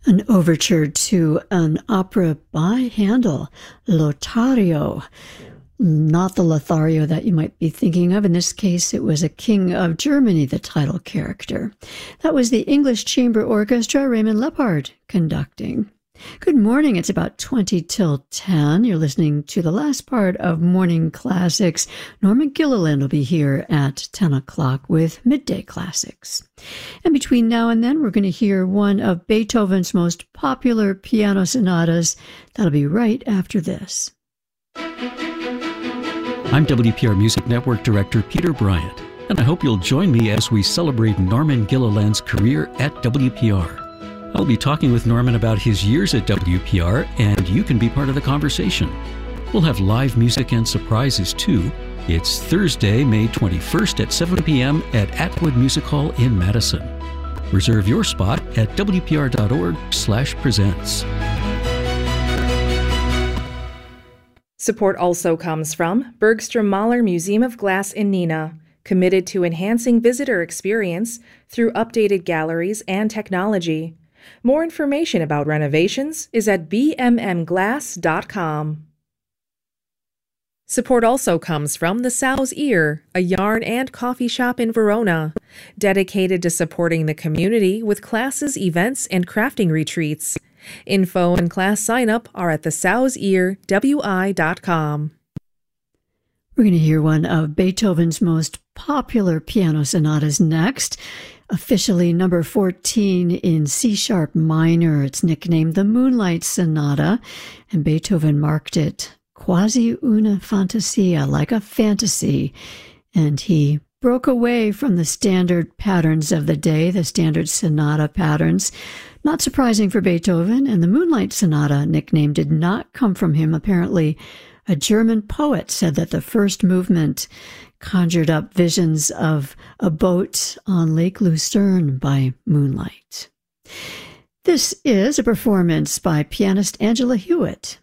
An overture to an opera by Handel, Lothario. Not the Lothario that you might be thinking of. In this case, it was a king of Germany, the title character. That was the English Chamber Orchestra, Raymond Lepard, conducting. Good morning. It's about 20 till 10. You're listening to the last part of Morning Classics. Norman Gilliland will be here at 10 o'clock with Midday Classics. And between now and then, we're going to hear one of Beethoven's most popular piano sonatas. That'll be right after this. I'm WPR Music Network Director Peter Bryant, and I hope you'll join me as we celebrate Norman Gilliland's career at WPR. I'll be talking with Norman about his years at WPR, and you can be part of the conversation. We'll have live music and surprises, too. It's Thursday, May 21st at 7 p.m. at Atwood Music Hall in Madison. Reserve your spot at wpr.org/presents. Support also comes from Bergstrom Mahler Museum of Glass in Neenah, committed to enhancing visitor experience through updated galleries and technology. More information about renovations is at bmmglass.com. Support also comes from the Sow's Ear, a yarn and coffee shop in Verona, dedicated to supporting the community with classes, events, and crafting retreats. Info and class sign-up are at thesowsearwi.com. We're going to hear one of Beethoven's most popular piano sonatas next. Officially number 14 in C-sharp minor. It's nicknamed the Moonlight Sonata, and Beethoven marked it quasi una fantasia, like a fantasy. And he broke away from the standard patterns of the day, the standard sonata patterns. Not surprising for Beethoven, and the Moonlight Sonata nickname did not come from him. Apparently, a German poet said that the first movement conjured up visions of a boat on Lake Lucerne by moonlight. This is a performance by pianist Angela Hewitt.